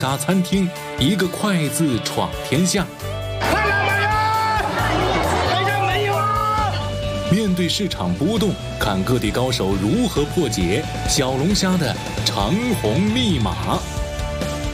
沙餐厅，一个快字闯天下。 快来买呀！这个没有啊！ 面对市场波动，看各地高手如何破解小龙虾的长红密码。